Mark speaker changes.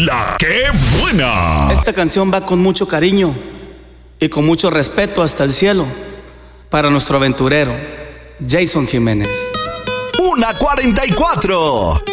Speaker 1: La que buena.
Speaker 2: Esta canción va con mucho cariño y con mucho respeto hasta el cielo para nuestro aventurero, Jason Jiménez.
Speaker 1: 1:44.